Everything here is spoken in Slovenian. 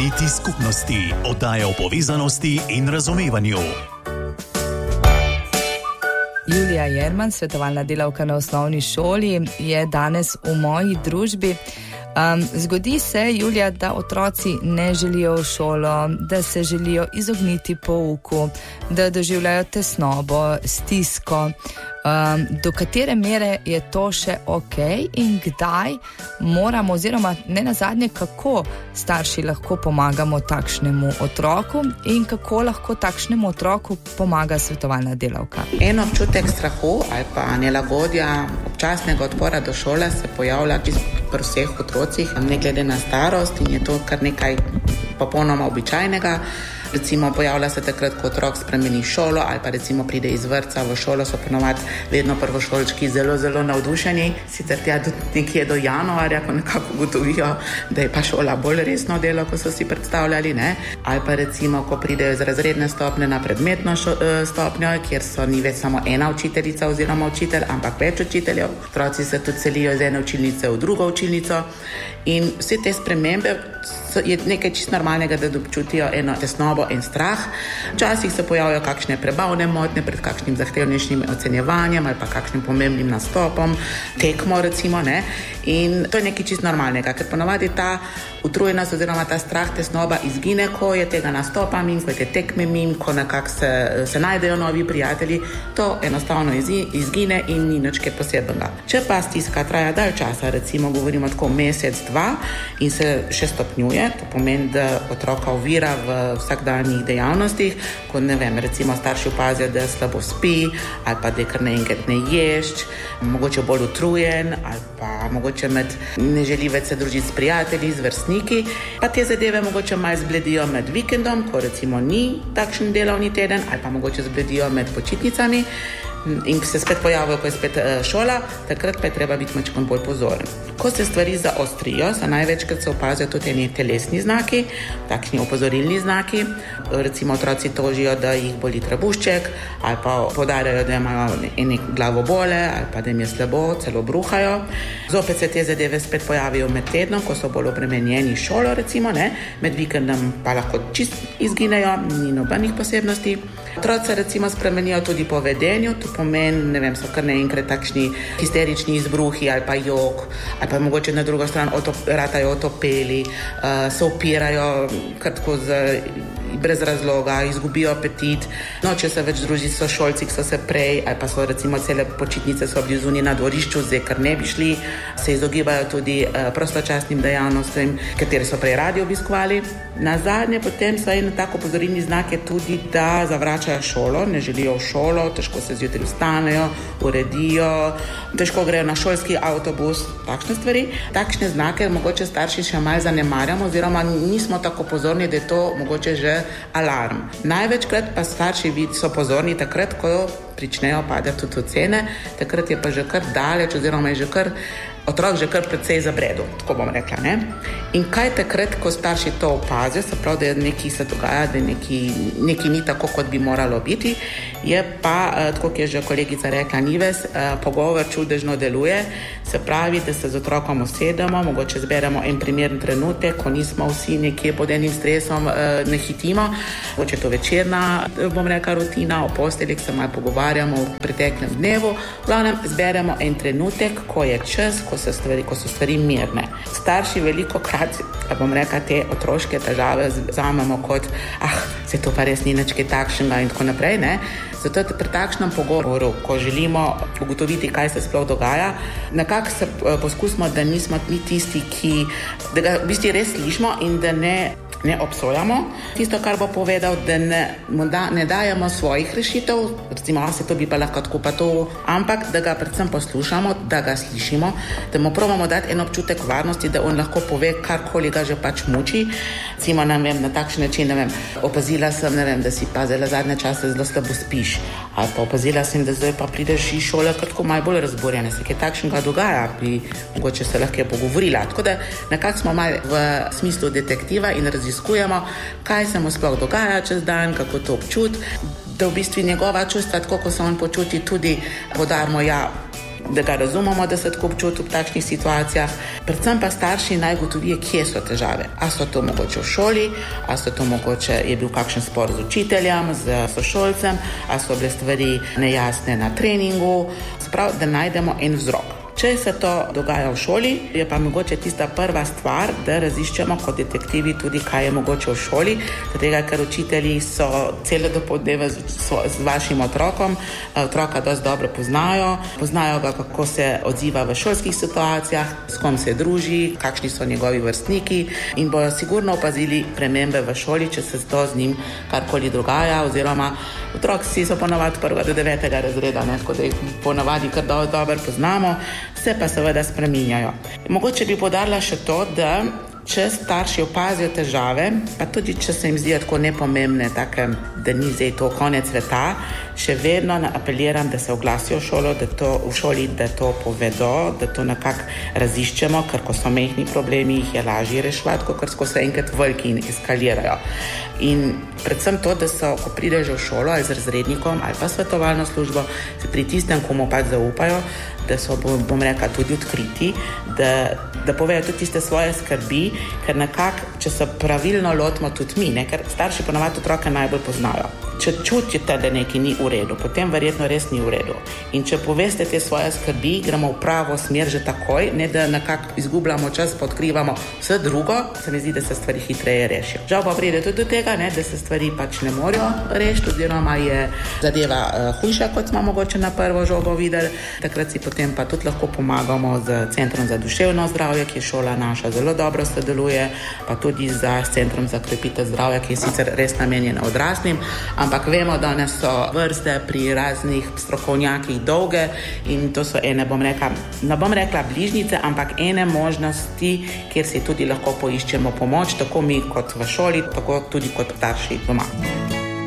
Niti skupnosti, oddaja o povezanosti in razumevanju. Julija Jerman, svetovalna delavka na osnovni šoli, je danes v moji družbi. Zgodi se, Julija, da otroci ne želijo v šolo, da se želijo izogniti pouku, da doživljajo tesnobo, stisko. Do katere mere je to še ok in kdaj moramo, oziroma ne nazadnje, kako starši lahko pomagamo takšnemu otroku in kako lahko takšnemu otroku pomaga svetovalna delavka? En občutek strahu ali pa nelagodja, občasnega odpora do šole se pojavlja pri vseh otrocih, ne glede na starost, in je to kar nekaj popolnoma običajnega. Recimo pojavlja se takrat, ko otrok spremeni šolo ali pa recimo pride iz vrtca v šolo, so ponovadi vedno prvošolčki zelo navdušeni, sicer tja nekje do januarja, ko nekako ugotovijo, da je pa šola bolj resno delo, ko so si predstavljali, ne? Ali pa recimo, ko pridejo iz razredne stopnje na predmetno stopnjo, kjer ni več samo ena učiteljica oziroma učitelj, ampak več učiteljev. Otroci se tudi selijo iz ene učilnice v drugo učilnico in vse te spremembe je nekaj čisto normalnega, da občutijo eno tesnobo in strah. Včasih se pojavijo kakšne prebavne motnje pred kakšnim zahtevnejšim ocenjevanjem ali pa kakšnim pomembnim nastopom, tekmo recimo, ne? In to je nekaj čisto normalnega, ker ponavadi ta utrujenost oziroma ta strah, tesnoba izgine, ko je tega nastopa mim, ko je te tekme mim, ko nekako se najdejo novi prijatelji, to enostavno izgine in ni nič kaj posebnega. Če pa stiska traja dalj časa, recimo govorimo tako mesec, dva in se še stopnjuje, to pomeni, da otroka ovira v vsakdanjih dejavnostih, ko ne vem, recimo starši opazijo, da slabo spi ali pa da je kar naenkrat ne ješč, mogoče bolj utrujen ali pa mogoče ne želi več se družiti s prijatelji, z vrstniki, pa te zadeve mogoče malo zbledijo med vikendom, ko recimo ni takšen delovni teden, ali pa mogoče zbledijo med počitnicami in se spet pojavijo, ko je spet šola, takrat pa je treba biti malo bolj pozoren. Ko se stvari zaostrijo, se največkrat se opazijo tudi eni telesni znaki, takšni opozorilni znaki. Recimo otroci tožijo, da jih boli trebušček, ali pa poudarjajo, da imajo ene glavobole, ali pa da jim je slabo, celo bruhajo. Zopet se te zadeve spet pojavijo med tednom, ko so bolj obremenjeni šolo, recimo, ne? Med vikendom pa lahko čist izginejo, ni nobenih posebnosti. Otroci recimo spremenijo tudi po vedenju, to pomeni, ne vem, so kar naenkrat takšni histerični izbruhi ali pa jok, ali pa mogoče na drugo stran ratajo otopeli, se upirajo kar tako brez razloga, izgubijo apetit, noče se več družiti s sošolci, ki so se prej, ali pa so recimo cele počitnice so bili zunaj na dvorišču, zdaj kar ne bi šli, se izogibajo tudi prostočasnim dejavnostim, katere so prej radi obiskovali. Nazadnje potem so eno tako opozorilni znak je tudi, da zavračajo šolo, ne želijo v šolo, težko se zjutraj vstanejo, uredijo, težko grejo na šolski avtobus, takšne stvari. Takšne znake mogoče starši še malo zanemarjamo oziroma nismo tako pozorni, da je to mogoče že alarm. Največkrat pa starši so pozorni takrat, ko pričnejo padati tudi ocene, takrat je pa že kar daleč oziroma je že kar otrok že kar precej zabredel, tako bom rekla, ne? In kaj takrat, ko starši to opazijo, se pravi, da nekaj se dogaja, da nekaj ni tako, kot bi moralo biti, je pa, tako kot je že kolegica rekla Nives, pogovor čudežno deluje, se pravi, da se z otrokom usedemo, mogoče zberemo en primeren trenutek, ko nismo vsi nekje pod enim stresom, ne hitimo, mogoče to večerna, bom rekla, rutina, o postelji se malo pogovarjamo v preteklem dnevu, v glavnem zberemo en trenutek, ko je čas, ko so stvari mirne. Starši veliko krat, bom rekla, te otroške težave vzamemo kot, se to pa res ni nič kaj takšnega in tako naprej, ne? Zato pri takšnem pogovoru, ko želimo ugotoviti, kaj se sploh dogaja, nekako se poskusimo, da nismo mi tisti, da ga v bistvu res slišimo in da ne obsojamo tisto, kar bo povedal, da ne dajemo svojih rešitev, recimo, se to bi pa lahko tako pa to, ampak da ga predvsem poslušamo, da ga slišimo, da mu probamo dati en občutek varnosti, da on lahko pove, karkoli ga že pač muči. Recimo, ne vem, na takšen način, ne vem, opazila sem, ne vem, da si pa zelo zadnje čase zelo slabo spiš, ali pa opazila sem, da zdaj pa prideš iz šole kar tako malo bolj razborjene, se kaj takšnega dogaja, bi mogoče se lahko pogovorila. Tako da nekako smo malo v smislu detektiva in raziskujemo, kaj se mu sploh dogaja čez dan, kako to občuti, da v bistvu njegova čustva, tako ko se on počuti, tudi podarimo, da ga razumemo, da se tako občuti v takšnih situacijah. Predvsem pa starši naj ugotovijo, kje so težave. A so to mogoče v šoli, a so to mogoče je bil kakšen spor z učiteljem, z sošolcem, a so bile stvari nejasne na treningu. Sprav, da najdemo en vzrok. Če se to dogaja v šoli, je pa mogoče tista prva stvar, da raziščemo kot detektivi tudi, kaj je mogoče v šoli, zato ker učitelji so cele dopoldneve z vašim otrokom, otroka dosti dobro poznajo ga, kako se odziva v šolskih situacijah, s kom se druži, kakšni so njegovi vrstniki in bojo sigurno opazili premembe v šoli, če se to z njim karkoli dogaja, oziroma otroci so ponavadi 1. do 9. razreda, tako da jih ponavadi kar dobro poznamo, se pa seveda spreminjajo. Mogoče bi poudarila še to, da če starši opazijo težave, pa tudi če se jim zdijo tako nepomembne, take, da ni zdaj to konec sveta, še vedno apeliram, da se oglasijo v šoli, da to povedo, da to nekako raziščemo, ker ko so majhni problemi, jih je lažje reševati, kot ko so enkrat veliki in eskalirajo. In predvsem to, da so, ko pridejo v šolo ali z razrednikom ali pa svetovalno službo, se pri tistem, komu pa zaupajo, da so, bom rekla, tudi odkriti, da povejo tudi tiste svoje skrbi, ker nekako, če se pravilno lotimo tudi mi, ker starši ponavadi otroke najbolj poznajo. Če čutite, da nekaj ni v redu, potem verjetno res ni v redu. In če poveste te svoje skrbi, gremo v pravo smer že takoj, ne da nekako izgubljamo čas, pa odkrivamo vse drugo, se mi zdi, da se stvari hitreje rešijo. Žal pa pride tudi do tega, da se stvari pač ne morejo rešiti, oziroma je zadeva hujša, kot smo mogoče na prvo žogo videli. Takrat si potem pa tudi lahko pomagamo z Centrom za duševno zdravje, ki šola naša zelo dobro sodeluje, pa tudi z Centrom za krepitev zdravja, ki je sicer res namenjen odraslim, ampak vemo, da danes so vrste pri raznih strokovnjakih dolge in to so ene, ne bom rekla bližnjice, ampak ene možnosti, kjer si tudi lahko poiščemo pomoč, tako mi kot v šoli, tako tudi kot starši doma.